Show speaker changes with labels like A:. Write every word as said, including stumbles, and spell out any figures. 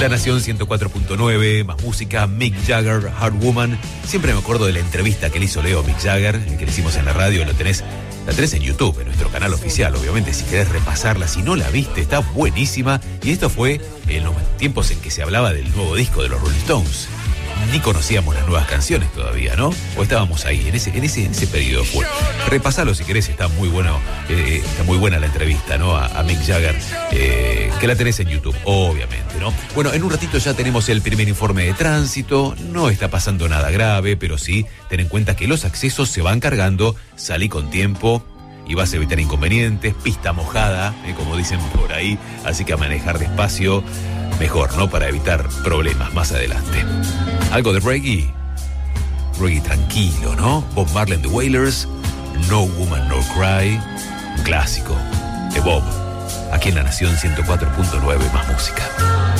A: La Nación ciento cuatro punto nueve, más música, Mick Jagger, Hard Woman. Siempre me acuerdo de la entrevista que le hizo Leo a Mick Jagger, que le hicimos en la radio, lo tenés, la tenés en YouTube, en nuestro canal oficial, obviamente, si querés repasarla, si no la viste, está buenísima. Y esto fue en los tiempos en que se hablaba del nuevo disco de los Rolling Stones. Ni conocíamos las nuevas canciones todavía, ¿no? O estábamos ahí, en ese, en ese, en ese periodo fue. Repasalo si querés, está muy bueno, eh, está muy buena la entrevista, ¿no? A, a Mick Jagger, eh, que la tenés en YouTube, obviamente, ¿no? Bueno, en un ratito ya tenemos el primer informe de tránsito, no está pasando nada grave, pero sí, ten en cuenta que los accesos se van cargando, salí con tiempo y vas a evitar inconvenientes, pista mojada, eh, como dicen por ahí, así que a manejar despacio, mejor, ¿no? Para evitar problemas más adelante. Algo de reggae, reggae tranquilo, ¿no? Bob Marley and the Wailers, No Woman No Cry, un clásico de Bob, aquí en La Nación ciento cuatro punto nueve, más música.